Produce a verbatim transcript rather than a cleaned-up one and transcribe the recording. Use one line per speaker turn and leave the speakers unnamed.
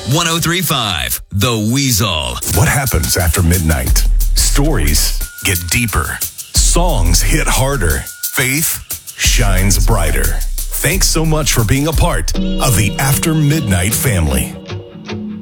one oh three point five, The Weasel.
What happens after midnight? Stories get deeper. Songs hit harder. Faith shines brighter. Thanks so much for being a part of the After Midnight family.